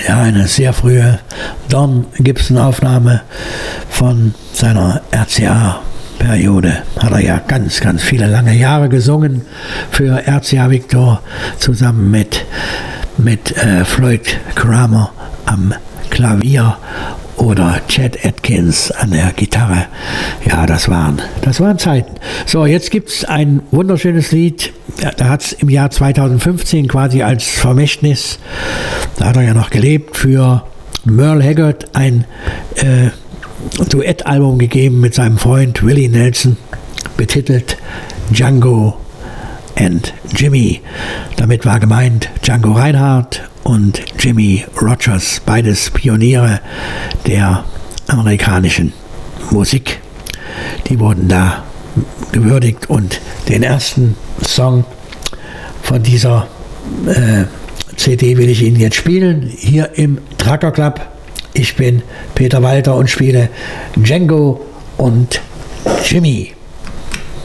Ja, eine sehr frühe Don Gibson-Aufnahme von seiner RCA-Periode. Hat er ja ganz, ganz viele lange Jahre gesungen für RCA Victor zusammen mit Floyd Cramer am Klavier oder Chet Atkins an der Gitarre. Ja, das waren Zeiten. So, jetzt gibt es ein wunderschönes Lied. Da hat es im Jahr 2015 quasi als Vermächtnis, da hat er ja noch gelebt, für Merle Haggard ein Duettalbum gegeben mit seinem Freund Willie Nelson, betitelt Django and Jimmy. Damit war gemeint Django Reinhardt und Jimmy Rogers, beides Pioniere der amerikanischen Musik. Die wurden da gewürdigt und den ersten Song von dieser CD will ich Ihnen jetzt spielen, hier im Trucker Club. Ich bin Peter Walter und spiele Django und Jimmy.